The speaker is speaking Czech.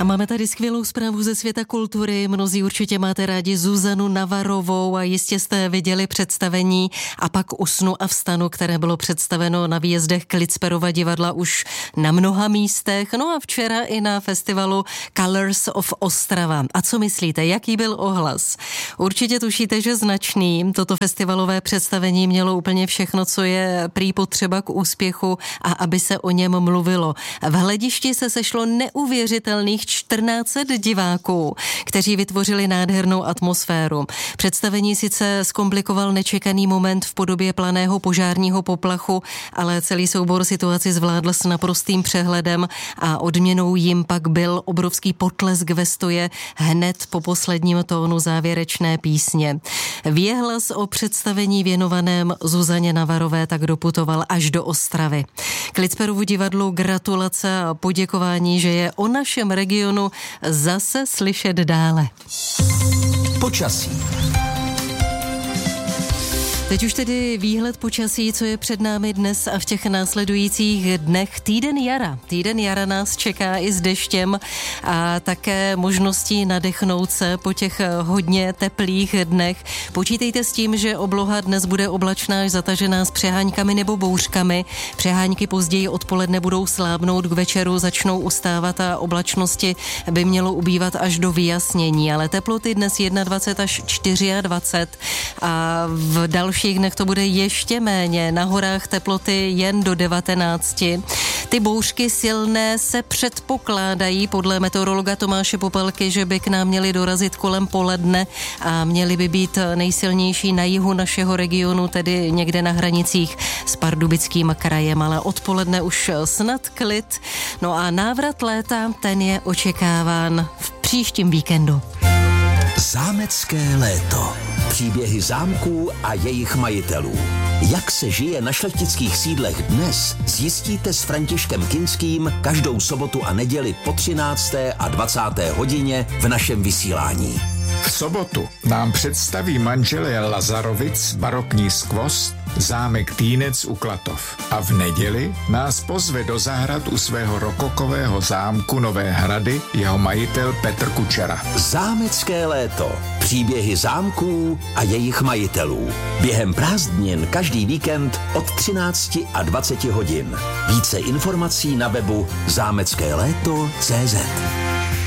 A máme tady skvělou zprávu ze světa kultury. Mnozí určitě máte rádi Zuzanu Navarovou a jistě jste viděli představení A pak usnu a vstanu, které bylo představeno na výjezdech Klitsperova divadla už na mnoha místech. No a včera i na festivalu Colors of Ostrava. A co myslíte, jaký byl ohlas? Určitě tušíte, že značný. Toto festivalové představení mělo úplně všechno, co je prý potřeba k úspěchu a aby se o něm mluvilo. V hledišti se sešlo neuvěřitelných 1400 diváků, kteří vytvořili nádhernou atmosféru. Představení sice zkomplikoval nečekaný moment v podobě planého požárního poplachu, ale celý soubor situaci zvládl s naprostým přehledem a odměnou jim pak byl obrovský potlesk ve stoje hned po posledním tónu závěrečné písně. Věhlas o představení věnovaném Zuzaně Navarové tak doputoval až do Ostravy. Klitsperovu divadlu gratulace a poděkování, že je o našem regionu zase slyšet dále. Počasí. Teď už tedy výhled počasí, co je před námi dnes a v těch následujících dnech. Týden jara. Týden jara nás čeká i s deštěm a také možností nadechnout se po těch hodně teplých dnech. Počítejte s tím, že obloha dnes bude oblačná až zatažená s přeháňkami nebo bouřkami. Přeháňky později odpoledne budou slábnout, k večeru začnou ustávat a oblačnosti by mělo ubývat až do vyjasnění. Ale teploty dnes 21 až 24 a v dalších dnech to bude ještě méně. Na horách teploty jen do 19. Ty bouřky silné se předpokládají podle meteorologa Tomáše Popelky, že by k nám měly dorazit kolem poledne a měly by být nejsilnější na jihu našeho regionu, tedy někde na hranicích s Pardubickým krajem, ale odpoledne už snad klid. No a návrat léta, ten je očekáván v příštím víkendu. Zámecké léto. Příběhy zámků a jejich majitelů. Jak se žije na šlechtických sídlech dnes, zjistíte s Františkem Kinským každou sobotu a neděli po 13. a 20. hodině v našem vysílání. V sobotu nám představí manželé Lazarovic barokní skvost zámek Týnec u Klatov. A v neděli nás pozve do zahrad u svého rokokového zámku Nové Hrady jeho majitel Petr Kučera. Zámecké léto. Příběhy zámků a jejich majitelů. Během prázdnin každý víkend od 13 a 20 hodin. Více informací na webu zámeckéléto.cz.